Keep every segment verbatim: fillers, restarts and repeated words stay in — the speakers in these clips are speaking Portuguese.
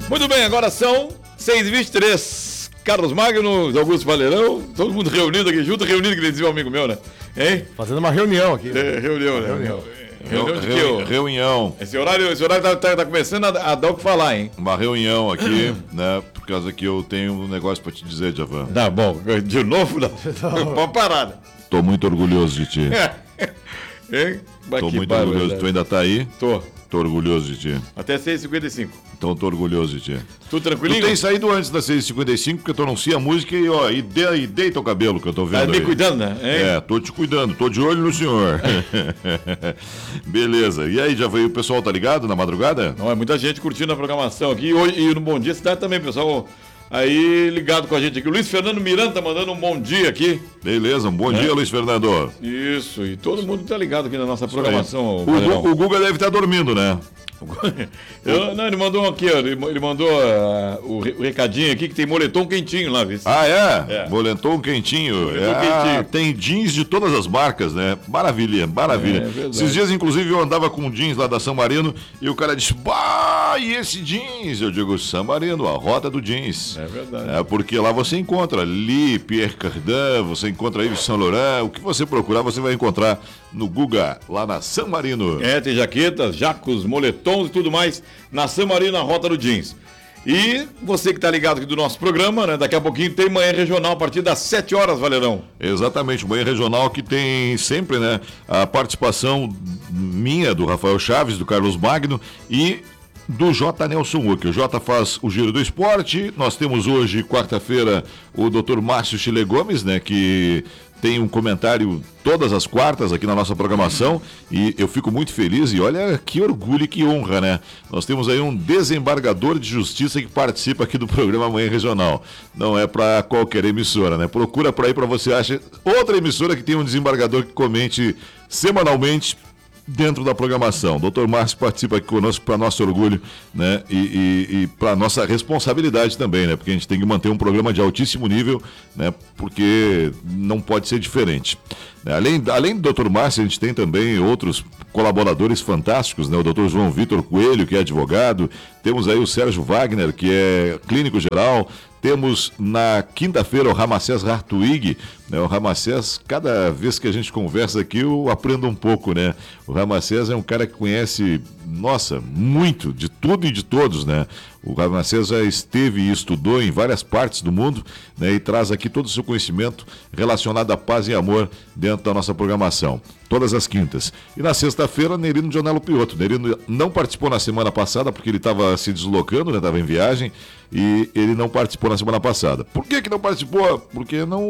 Muito bem, agora são seis e vinte e três. Carlos Magno, Augusto Valerão, todo mundo reunido aqui junto, reunido, que dizia um amigo meu, né? Hein? Fazendo uma reunião aqui. Né? É, reunião, né? Reunião. Reunião de que, Reunião. reunião. Esse horário, esse horário tá, tá, tá começando a, a dar o que falar, hein? Uma reunião aqui, né? Por causa que eu tenho um negócio pra te dizer, Djavan. Tá bom, de novo, não. Pode parar, né? Tô muito orgulhoso de ti. Hein? Mas Tô que muito barulho, orgulhoso. né? Tu ainda tá aí? Tô. Tô orgulhoso de ti. Até seis e cinquenta e cinco. Então tô orgulhoso de ti. Tudo Tu tranquilinho? tem saído antes das seis e cinquenta e cinco porque tu anuncia a música e, ó, e, de, e deita o cabelo que eu tô Tá vendo me aí. cuidando, né? Hein? É, tô te cuidando, tô de olho no senhor. Beleza. E aí, já veio o pessoal, tá ligado na madrugada? Não, é muita gente curtindo a programação aqui. Hoje, e no Bom Dia Cidade também, pessoal. Aí ligado com a gente aqui. O Luiz Fernando Miranda tá mandando um bom dia aqui. Beleza, um bom É. dia, Luiz Fernando. Isso, e todo mundo tá ligado aqui na nossa Aí. programação. O, Valerão. Gu- o Guga deve estar dormindo, né? Eu- não, ele mandou um aqui, ó, ele ele mandou ah, o, re- o recadinho aqui que tem moletom quentinho lá, viu? Ah, é? É. Boletom quentinho. Boletom Ah, quentinho. tem jeans de todas as marcas, né? Maravilha, maravilha. É, é verdade. Esses dias, inclusive, eu andava com jeans lá da San Marino e o cara disse, bah, e esse jeans? Eu digo, San Marino, a rota do jeans. É verdade. É, porque lá você encontra Lee, Pierre Cardin, você encontra Yves Saint Laurent, o que você procurar você vai encontrar no Guga, lá na San Marino. É, tem jaquetas, jacos, moletons e tudo mais na San Marino, na Rota do Jeans. E você que tá ligado aqui do nosso programa, né? Daqui a pouquinho tem Manhã Regional a partir das sete horas, Valerão. Exatamente, o Manhã Regional que tem sempre, né, a participação minha, do Rafael Chaves, do Carlos Magno e do J. Nelson Uck. O J faz o Giro do Esporte. Nós temos hoje, quarta-feira, o doutor Márcio Chile Gomes, né, que tem um comentário todas as quartas aqui na nossa programação e eu fico muito feliz e olha que orgulho e que honra, né? Nós temos aí um desembargador de justiça que participa aqui do programa Manhã Regional. Não é para qualquer emissora, né? Procura por aí para você achar outra emissora que tem um desembargador que comente semanalmente dentro da programação. O doutor Márcio participa aqui conosco para nosso orgulho, né? E, e, e para nossa responsabilidade também, né? Porque a gente tem que manter um programa de altíssimo nível, né? Porque não pode ser diferente. Além, além do doutor Márcio, a gente tem também outros colaboradores fantásticos, né? O doutor João Vitor Coelho, que é advogado. Temos aí o Sérgio Wagner, que é clínico geral. Temos na quinta-feira o Ramacés Hartwig, né? O Ramacés, cada vez que a gente conversa aqui, eu aprendo um pouco, né? O Ramacés é um cara que conhece, nossa, muito, de tudo e de todos, né? O Ramacés já esteve e estudou em várias partes do mundo, né? E traz aqui todo o seu conhecimento relacionado à paz e amor dentro da nossa programação. Todas as quintas. E na sexta-feira, Nerino Jonelo Piotto. Nerino não participou na semana passada porque ele estava se deslocando, né? Estava em viagem e ele não participou na semana passada. Por que que não participou? Porque não,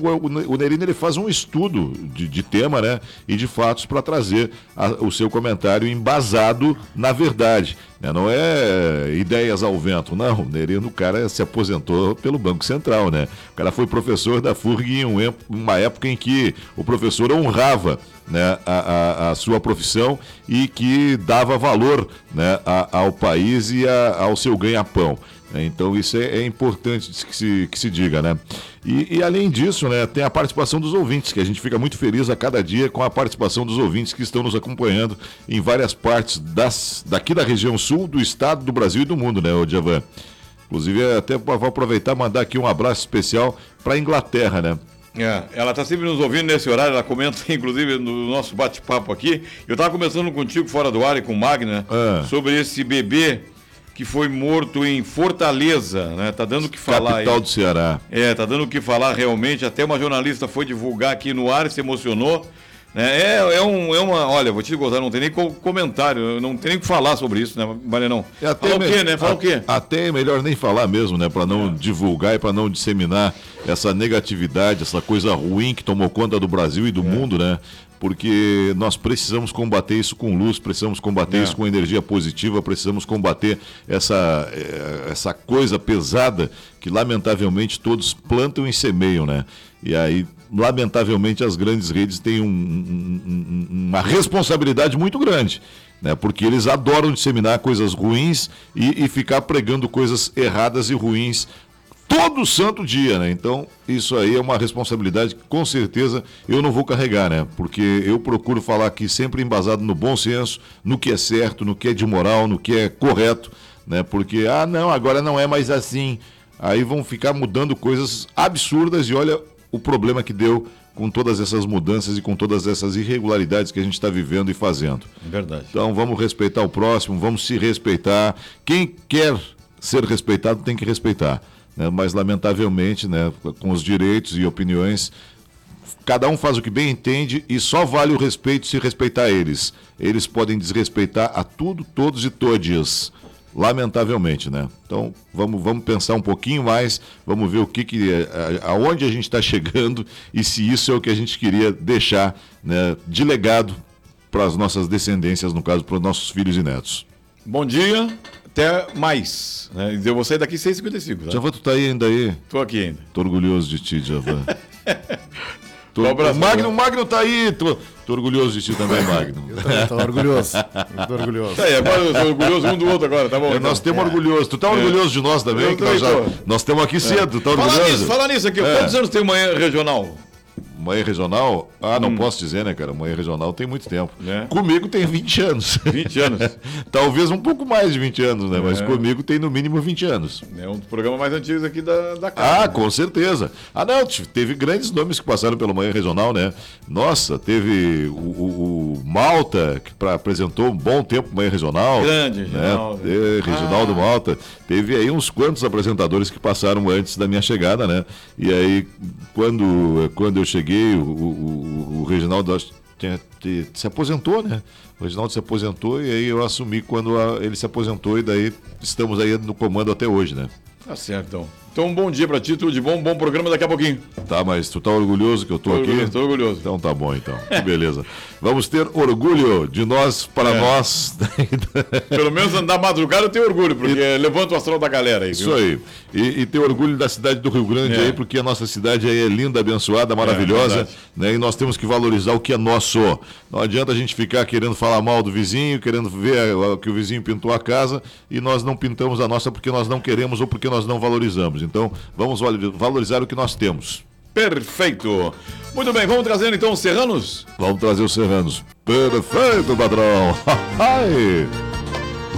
o Nerino ele faz um estudo de, de tema, né? E de fatos para trazer a, o seu comentário embasado na verdade. Né? Não é ideias ao vento, não. O Nerino, o cara se aposentou pelo Banco Central, né? O cara foi professor da F U R G em um, uma época em que o professor honrava, né, a, a, a sua profissão e que dava valor, né, a, ao país e a, ao seu ganha-pão. Então isso é, é importante que se, que se diga, né? E, e além disso, né, tem a participação dos ouvintes, que a gente fica muito feliz a cada dia com a participação dos ouvintes que estão nos acompanhando em várias partes das, daqui da região sul, do estado, do Brasil e do mundo, né, Djavan? Inclusive, até vou aproveitar e mandar aqui um abraço especial para a Inglaterra, né? É, ela tá sempre nos ouvindo nesse horário, ela comenta, inclusive, no nosso bate-papo aqui. Eu tava conversando contigo fora do ar e com o Magna, Ah. sobre esse bebê que foi morto em Fortaleza, né? Tá dando o que falar Capital aí. do Ceará. É, tá dando o que falar realmente. Até uma jornalista foi divulgar aqui no ar e se emocionou. Né? É, é, um, é uma. Olha, vou te gozar, não tem nem co- comentário, não tem nem o que falar sobre isso, né, Valerão? É até Fala o me- quê, né? Fala a- o quê? Até é melhor nem falar mesmo, né? Para não divulgar e para não disseminar essa negatividade, essa coisa ruim que tomou conta do Brasil e do mundo, né? Porque nós precisamos combater isso com luz, precisamos combater É. isso com energia positiva, precisamos combater essa, eh, essa coisa pesada que, lamentavelmente, todos plantam e semeiam, né? E aí, lamentavelmente, as grandes redes têm um- um- um- uma responsabilidade muito grande, né? Porque eles adoram disseminar coisas ruins e, e ficar pregando coisas erradas e ruins todo santo dia, né? Então, isso aí é uma responsabilidade que, com certeza, eu não vou carregar, né? Porque eu procuro falar aqui sempre embasado no bom senso, no que é certo, no que é de moral, no que é correto, né? Porque, ah, não, agora não é mais assim. Aí vão ficar mudando coisas absurdas e olha o problema que deu com todas essas mudanças e com todas essas irregularidades que a gente está vivendo e fazendo. Verdade. Então vamos respeitar o próximo, vamos se respeitar. Quem quer ser respeitado tem que respeitar, né? Mas lamentavelmente, né, com os direitos e opiniões, cada um faz o que bem entende e só vale o respeito se respeitar eles. Eles podem desrespeitar a tudo, todos e todas. Lamentavelmente, né? Então vamos, vamos pensar um pouquinho mais, vamos ver o que, que aonde a gente está chegando e se isso é o que a gente queria deixar, né, de legado para as nossas descendências, no caso, para os nossos filhos e netos. Bom dia, até mais. Né? Eu vou sair daqui seis e cinquenta e cinco. Tá? Javan, tu tá aí ainda aí? Tô aqui ainda. Tô orgulhoso de ti, Javan. Tô... Um abraço, o Magno, Magno tá aí. Tô, tô orgulhoso de ti também, Magno. Eu também tô orgulhoso. Eu tô orgulhoso. Tá aí, agora eu sou orgulhoso um do outro agora, tá bom? É, então. nós temos orgulhoso. Tu tá orgulhoso de nós também? Eu Que nós, já, também tô. nós estamos aqui cedo, tá Fala orgulhoso? nisso, fala nisso aqui. É. Quantos anos tem manhã regional? Manhã regional? Ah, não posso dizer, né, cara? Manhã regional tem muito tempo. É. Comigo tem vinte anos. vinte anos. Talvez um pouco mais de vinte anos, né? Mas É. comigo tem no mínimo vinte anos. É um dos programas mais antigos aqui da, da casa. Ah, com certeza. Ah, não, t- teve grandes nomes que passaram pelo Manhã Regional, né? Nossa, teve o, o- o Malta, que pra, apresentou um bom tempo o Manhã Regional. Grande, né? Reginaldo. É, Reginaldo Ah. Malta. Teve aí uns quantos apresentadores que passaram antes da minha chegada, né? E aí, quando, quando eu cheguei, o, o, o Reginaldo acho que tinha- te- se aposentou, né? O Reginaldo se aposentou e aí eu assumi quando a- ele se aposentou e daí estamos aí no comando até hoje, né? Tá certo, então. Então, um bom dia pra ti, tudo de bom, bom programa daqui a pouquinho. Tá, mas tu tá orgulhoso que eu tô, Tô aqui? orgulhoso, tô orgulhoso. Então tá bom, então. Que beleza. Vamos ter orgulho de nós para É. nós. Pelo menos andar madrugada eu tenho orgulho, porque levanta o astral da galera aí. Isso viu? aí. E, e ter orgulho da cidade do Rio Grande É. aí, porque a nossa cidade aí é linda, abençoada, maravilhosa, verdade. né? E nós temos que valorizar o que é nosso. Não adianta a gente ficar querendo falar mal do vizinho, querendo ver ah, que o vizinho pintou a casa e nós não pintamos a nossa porque nós não queremos ou porque nós não valorizamos. Então, vamos valo- valorizar o que nós temos. Perfeito. Muito bem, vamos trazendo então os serranos? Vamos trazer os serranos. Perfeito, padrão. Ai.